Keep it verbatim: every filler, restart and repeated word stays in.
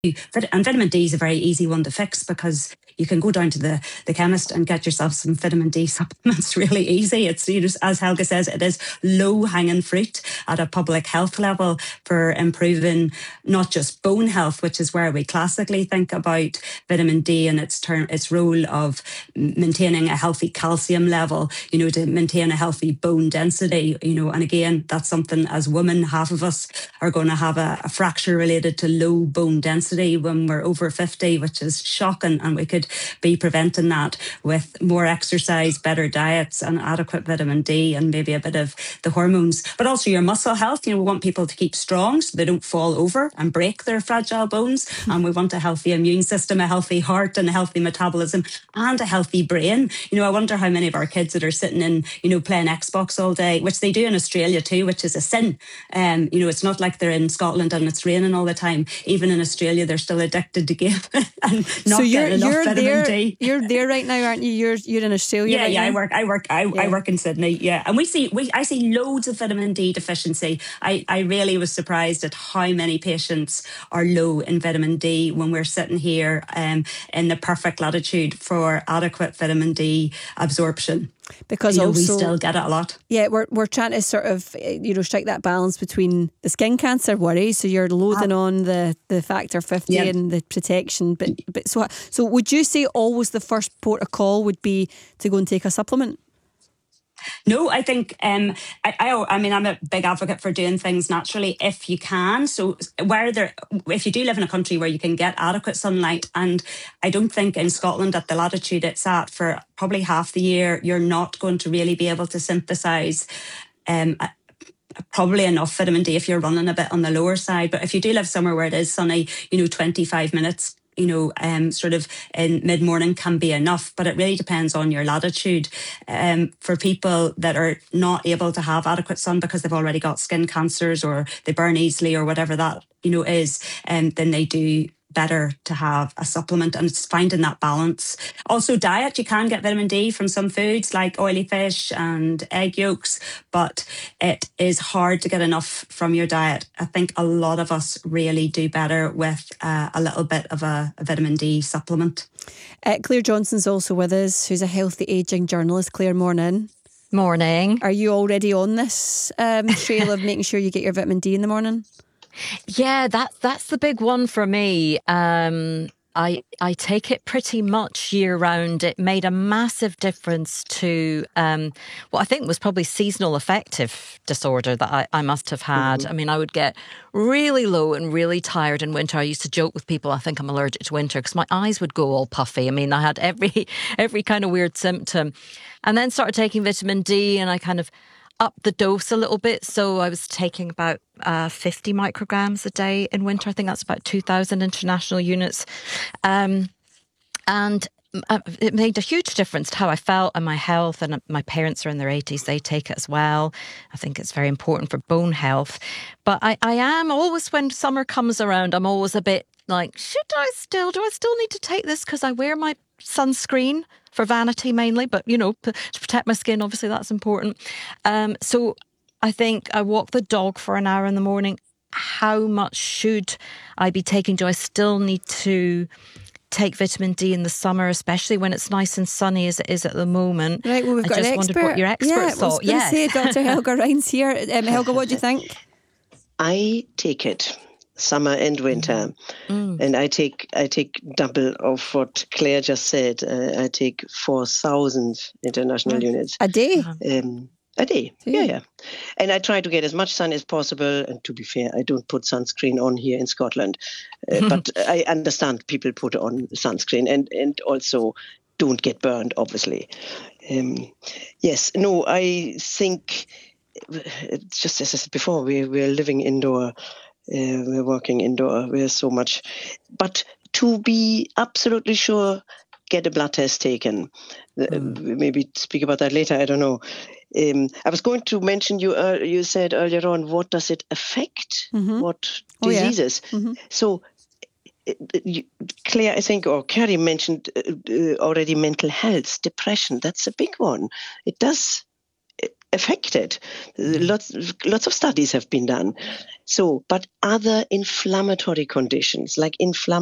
And vitamin D is a very easy one to fix because you can go down to the, the chemist and get yourself some vitamin D supplements really easy. It's, you know, as Helga says, it is low hanging fruit at a public health level for improving not just bone health, which is where we classically think about vitamin D and its term, its role of maintaining a healthy calcium level, you know, to maintain a healthy bone density, you know, and again, that's something as women, half of us are going to have a, a fracture related to low bone density when we're over fifty, which is shocking, and we could be preventing that with more exercise, better diets and adequate vitamin D and maybe a bit of the hormones. But also your muscle health, you know, we want people to keep strong so they don't fall over and break their fragile bones. And we want a healthy immune system, a healthy heart and a healthy metabolism and a healthy brain. You know, I wonder how many of our kids that are sitting in, you know, playing Xbox all day, which they do in Australia too, which is a sin. Um, you know, it's not like they're in Scotland and it's raining all the time. Even in Australia, they're still addicted to game and not so you're, getting enough you're vitamin there, D. You're there right now, aren't you? You're you're in Australia. Yeah, right yeah. now? I work. I work. I, yeah. I work in Sydney. Yeah, and we see. We I see loads of vitamin D deficiency. I I really was surprised at how many patients are low in vitamin D when we're sitting here um, in the perfect latitude for adequate vitamin D absorption. Because you know, also, we still get it a lot. Yeah, we're we're trying to sort of, you know, strike that balance between the skin cancer worry. So you're loading oh. on the, the factor fifty yeah. and the protection. But but so so would you say always the first port of call would be to go and take a supplement? No, I think um, I, I. I mean, I'm a big advocate for doing things naturally if you can. So, where there, if you do live in a country where you can get adequate sunlight, and I don't think in Scotland at the latitude it's at for probably half the year, you're not going to really be able to synthesise. Um, Probably enough vitamin D if you're running a bit on the lower side. But if you do live somewhere where it is sunny, you know, twenty-five minutes. You know, um, sort of in mid-morning can be enough, but it really depends on your latitude. Um, for people that are not able to have adequate sun because they've already got skin cancers or they burn easily or whatever that, you know, is, um, then they do better to have a supplement, and it's finding that balance. Also diet, you can get vitamin D from some foods like oily fish and egg yolks, but it is hard to get enough from your diet. I think a lot of us really do better with uh, a little bit of a, a vitamin D supplement. Uh, Claire Johnson's also with us, who's a healthy ageing journalist. Claire, morning. Morning. Are you already on this um, trail of making sure you get your vitamin D in the morning? Yeah, that that's the big one for me. Um, I I take it pretty much year round. It made a massive difference to um, what I think was probably seasonal affective disorder that I, I must have had. Mm-hmm. I mean, I would get really low and really tired in winter. I used to joke with people, I think I'm allergic to winter because my eyes would go all puffy. I mean, I had every every kind of weird symptom. And then started taking vitamin D and I kind of up the dose a little bit. So I was taking about uh, fifty micrograms a day in winter. I think that's about two thousand international units. Um, and it made a huge difference to how I felt and my health. And my parents are in their eighties. They take it as well. I think it's very important for bone health. But I, I am always, when summer comes around, I'm always a bit like, should I still, do I still need to take this? Because I wear my sunscreen for vanity mainly, but, you know, to protect my skin, obviously that's important. Um, so I think I walk the dog for an hour in the morning. How much should I be taking? Do I still need to take vitamin D in the summer, especially when it's nice and sunny as it is at the moment? Right, well, we've got I just an wondered expert. what your expert yeah, thought. I was going to say, Doctor Helga Rhines here. Um, Helga, what do you think? I take it summer and winter, mm. and I take I take double of what Claire just said. Uh, I take four thousand international mm. units a day. Um, a day, yeah. yeah, yeah. And I try to get as much sun as possible. And to be fair, I don't put sunscreen on here in Scotland, uh, but I understand people put on sunscreen and and also don't get burned, obviously. Um, yes, no, I think just as I said before, we we're living indoor. Uh, we're working indoor. We're so much. But to be absolutely sure, get a blood test taken. Mm. Uh, maybe speak about that later. I don't know. Um, I was going to mention you. Uh, you said earlier on, what does it affect? Mm-hmm. What diseases? Oh, yeah. mm-hmm. So, uh, you, Claire, I think, or Carrie mentioned uh, uh, already mental health, depression. That's a big one. It does affected. Lots, lots of studies have been done. So, but other inflammatory conditions like inflammatory